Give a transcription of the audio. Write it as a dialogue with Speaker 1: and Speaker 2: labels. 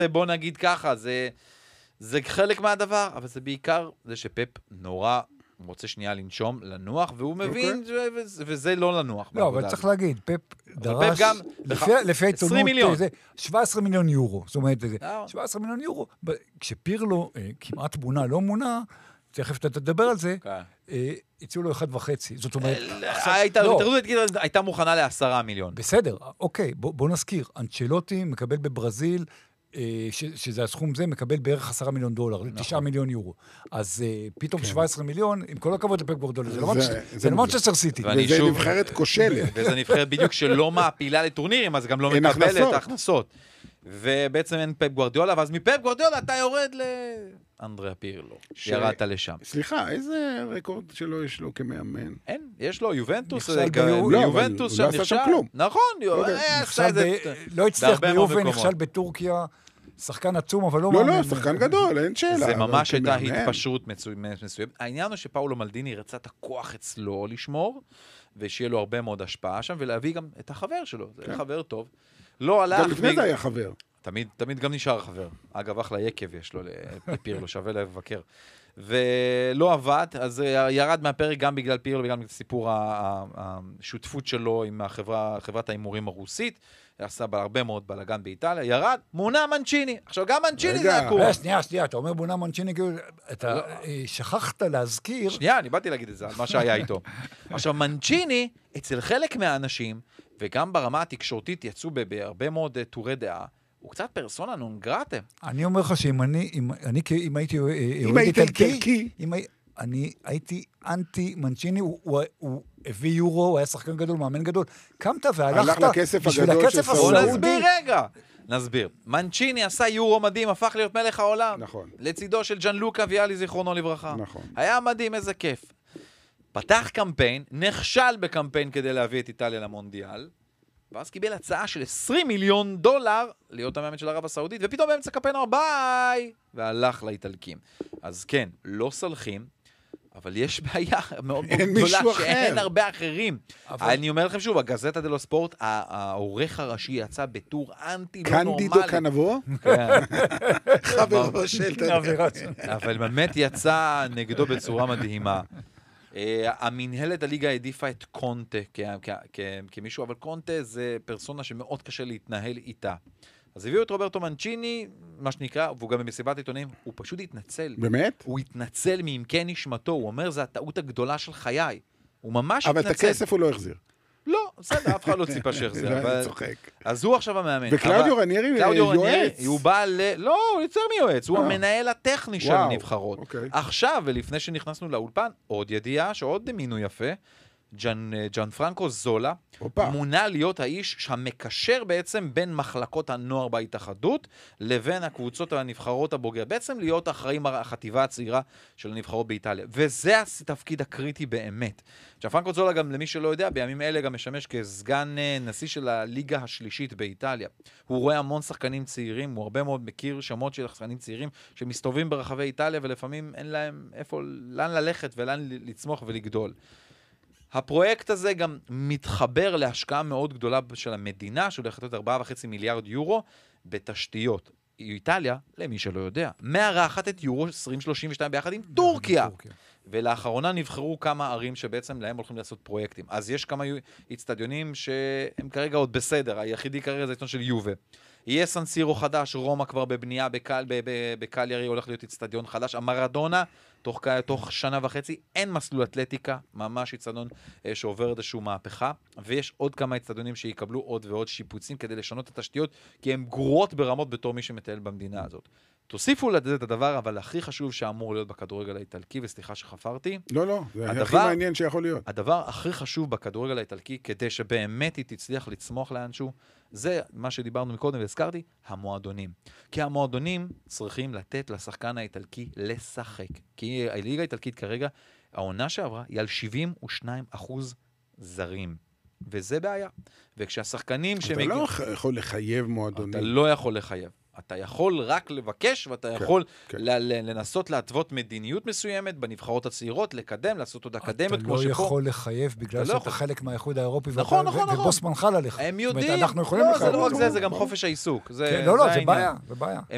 Speaker 1: בוא נגיד ככה, זה חלק מהדבר, אבל זה בעיקר זה שפפ נורא רוצה שנייה לנשום, לנוח, והוא מבין, וזה לא לנוח.
Speaker 2: לא, אבל צריך להגיד, פפ דרש, לפי העיתונות, 17 מיליון יורו, זאת אומרת, 17 מיליון יורו, כשפירלו כמעט מונה, לא מונה, תכף אתה תדבר על זה, הציעו לו 1.5, זאת אומרת...
Speaker 1: הייתה מוכנה ל10 מיליון.
Speaker 2: בסדר, אוקיי, בוא נזכיר, אנצ'לוטי מקבל בברזיל, שזה הסכום זה, מקבל בערך 10 מיליון דולר, 9 מיליון יורו. אז פתאום 17 מיליון, עם כל הכבוד לפפ גוורדיולה, זה לא מנצ'סטר סיטי.
Speaker 3: וזה נבחרת כושלת.
Speaker 1: וזה נבחרת בדיוק שלא מעפילה לטורנירים, אז גם לא מקבלת הכנסות. ובעצם אין פפ גוורדיולה, ואז מפפ גוורדיולה אתה יורד לאנדריה פירלו. ירדת לשם.
Speaker 3: סליחה, איזה רקורד שלו יש לו כמאמן?
Speaker 1: אין, יש לו יובנטוס.
Speaker 3: יובנטוס
Speaker 1: שם נכשל. נכון,
Speaker 2: לא הצליח ביובה, נכשל בטורקיה. שחקן עצום, אבל לא...
Speaker 3: לא, שחקן גדול, אין שאלה.
Speaker 1: זה ממש הייתה התפשרות מסוימת. העניין הוא שפאולו מלדיני רצה את הכוח אצלו לשמור, ושיהיה לו הרבה מאוד השפעה שם, ולהביא גם את החבר שלו. זה חבר טוב. לא הלך...
Speaker 3: גם לפני זה היה חבר.
Speaker 1: תמיד גם נשאר חבר. אגב, אחלה יקב יש לו לפירלו, שווה לבקר. ולא עבד, אז ירד מהפרק גם בגלל פירלו, וגם בגלל סיפור השותפות שלו עם חברת האימורים הרוסית, עשה הרבה מאוד בלגן באיטליה, ירד, מונה מנצ'יני. עכשיו גם מנצ'יני זה הקורה.
Speaker 2: שנייה, אתה אומר מונה מנצ'יני, אתה שכחת להזכיר...
Speaker 1: שנייה, אני באתי להגיד את זה, על מה שהיה איתו. עכשיו, מנצ'יני, אצל חלק מהאנשים, וגם ברמה התקשורתית יצאו בהרבה מאוד טורי דעה, הוא קצת פרסונה נון גרטה.
Speaker 2: אני אומר לך שאם אם הייתי
Speaker 3: איטלקי,
Speaker 2: אני הייתי אנטי מנצ'יני, הוא הביא יורו, הוא היה שחקן גדול, מאמן גדול. קמת והלכת בשביל הכסף הסעודי.
Speaker 1: נסביר. מנצ'יני עשה יורו מדהים, הפך להיות מלך העולם.
Speaker 3: נכון.
Speaker 1: לצידו של ג'אן לוקה ויאלי זיכרונו לברכה.
Speaker 3: נכון.
Speaker 1: היה מדהים, איזה כיף. פתח קמפיין, נכשל בקמפיין כדי להביא את איטליה למונדיאל, ואז קיבל הצעה של 20 מיליון דולר להיות המאמן של ערב הסעודית, ופתאום באמצע קמפיין ביי, והלך לאיטלקים. אז כן, לא סלחים, אבל יש בעיה מאוד גדולה שאין הרבה אחרים. אני אומר לכם שוב, הגזטה דלו ספורט, העורך הראשי יצא בטור אנטי לא נורמלי.
Speaker 3: קנדידו קנבו? חברו של
Speaker 1: אבל באמת יצא נגדו בצורה מדהימה. המנהלת הליגה העדיפה את קונטה כמישהו, אבל קונטה זה פרסונה שמאוד קשה להתנהל איתה. אז הביאו את רוברטו מנצ'יני, מה שנקרא, והוא גם במסיבת עיתונים, הוא פשוט התנצל.
Speaker 3: באמת?
Speaker 1: הוא התנצל מעמקי נשמתו, הוא אומר, זה הטעות הגדולה של חיי. הוא ממש התנצל.
Speaker 3: אבל את הכסף הוא לא החזיר.
Speaker 1: לא, בסדר, אף אחד לא ציפה שיחזיר.
Speaker 3: אני צוחק.
Speaker 1: אז הוא עכשיו המאמן.
Speaker 3: וקלאודיו רניירי יועץ.
Speaker 1: הוא בא לא, הוא יוצר מיועץ, הוא המנהל הטכני של הנבחרות. עכשיו, ולפני שנכנסנו לאולפן, עוד ידיעה שעוד מינו יפה, ג'אן פרנקו זולה, מונה להיות האיש שהמקשר בעצם בין מחלקות הנוער בהתאחדות לבין הקבוצות הנבחרות הבוגר. בעצם להיות אחראים החטיבה הצעירה של הנבחרות באיטליה. וזה התפקיד הקריטי באמת. ג'אן פרנקו זולה, גם למי שלא יודע, בימים אלה גם משמש כסגן נשיא של הליגה השלישית באיטליה. הוא רואה המון שחקנים צעירים, הוא הרבה מאוד מכיר שמות של שחקנים צעירים שמסתובבים ברחבי איטליה, ולפעמים אין להם לאן ללכת ולאן לצמוח ולגדול. הפרויקט הזה גם מתחבר להשקעה מאוד גדולה של המדינה, שהולכת להיות 4.5 מיליארד יורו בתשתיות. איטליה, למי שלא יודע, מארחת את יורו 2032 ביחד עם טורקיה. ולאחרונה נבחרו כמה ערים שבעצם להם הולכים לעשות פרויקטים. אז יש כמה אצטדיונים שהם כרגע עוד בסדר, היחידי כרגע זה אצטדיון של יובה. יהיה סן סירו חדש, רומא כבר בבנייה, בקליארי הולך להיות אצטדיון חדש, המרדונה, תוך שנה וחצי, אין מסלול אתלטיקה, ממש אצטדיון שעובר איזשהו מהפכה, ויש עוד כמה אצטדיונים שיקבלו עוד ועוד שיפוצים כדי לשנות את התשתיות, כי הן גרועות ברמות בתור מי שמטייל במדינה הזאת. תוסיפו לזה את הדבר, אבל הכי חשוב שאמור להיות בכדורגל האיטלקי, וסליחה שחפרתי.
Speaker 3: לא, זה הכי מעניין שיכול להיות.
Speaker 1: הדבר הכי חשוב בכדורגל האיטלקי, כדי שבאמת היא תצליח לצמוח לאנשהו, זה מה שדיברנו מקודם והזכרתי, המועדונים. כי המועדונים צריכים לתת לשחקן האיטלקי לשחק. כי הליגה האיטלקית כרגע, העונה שעברה היא על 72% זרים. וזה בעיה. וכשהשחקנים
Speaker 3: אתה לא יכול לחייב מועדונים.
Speaker 1: אתה לא יכול לחייב. אתה יכול רק לבקש, ואתה יכול לנסות להתוות מדיניות מסוימת בנבחרות הצעירות, לקדם, לעשות עוד אקדמיות.
Speaker 2: אתה לא יכול לחייב בגלל שאתה חלק מהאיחוד האירופי,
Speaker 1: נכון.
Speaker 2: ובוס מנחה ללך.
Speaker 1: הם יודעים.
Speaker 2: אנחנו יכולים לחייב.
Speaker 1: לא רק זה, זה גם חופש העיסוק.
Speaker 2: לא, זה בעיה.